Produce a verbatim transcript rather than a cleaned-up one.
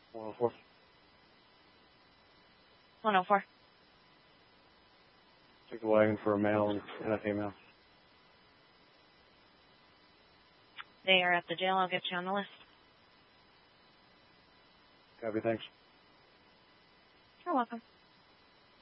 one oh four. one oh four. Take the wagon for a male and a female. They are at the jail. I'll get you on the list. Copy, thanks. You're welcome.